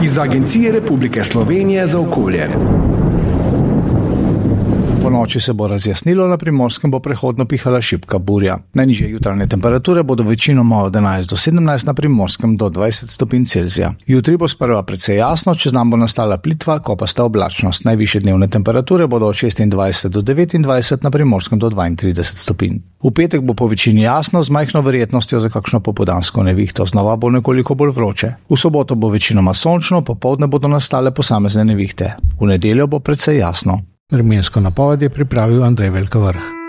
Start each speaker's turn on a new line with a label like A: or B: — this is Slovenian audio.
A: iz Agencije Republike Slovenije za okolje.
B: Po noči se bo razjasnilo, na Primorskem bo prehodno pihala šibka burja. Najnižje jutranje temperature bodo večinoma od 11 do 17, na Primorskem do 20 stopinj Celzija. Jutri bo sprva precej jasno, čez nam bo nastala plitva, kopasta oblačnost. Najvišje dnevne temperature bodo od 26 do 29, na Primorskem do 32 stopinj. V petek bo po večini jasno, z majhno verjetnostjo za kakšno popoldansko nevihto. Znova bo nekoliko bolj vroče. V soboto bo večinoma sončno, popoldne bodo nastale posamezne nevihte. V nedeljo bo precej jasno.
C: Vremensko napoved je pripravil Andrej Velkavrh.